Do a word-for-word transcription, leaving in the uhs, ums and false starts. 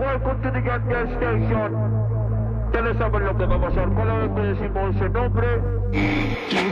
welcome to the gas gas station. Ya le saben lo que va a pasar. Cada vez que decimos ese nombre,